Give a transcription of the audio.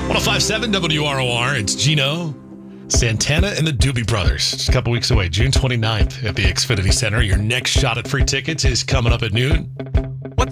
1057 WROR. It's Gino Santana and the Doobie Brothers. Just a couple weeks away, June 29th at the Xfinity Center. Your next shot at free tickets is coming up at noon.